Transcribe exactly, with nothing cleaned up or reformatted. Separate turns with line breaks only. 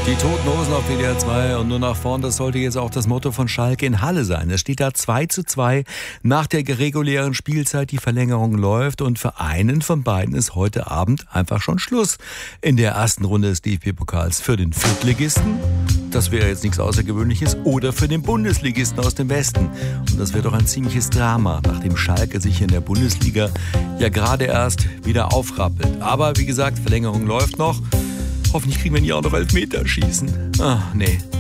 Die Toten Hosen auf W D R zwei und nur nach vorn, das sollte jetzt auch das Motto von Schalke in Halle sein. Es steht da zwei zu zwei nach der regulären Spielzeit, die Verlängerung läuft und für einen von beiden ist heute Abend einfach schon Schluss. In der ersten Runde des D F B-Pokals für den Viertligisten, das wäre jetzt nichts Außergewöhnliches, oder für den Bundesligisten aus dem Westen. Und das wäre doch ein ziemliches Drama, nachdem Schalke sich in der Bundesliga ja gerade erst wieder aufrappelt. Aber wie gesagt, Verlängerung läuft noch. Hoffentlich kriegen wir nie auch noch Elfmeter schießen. Ach, nee.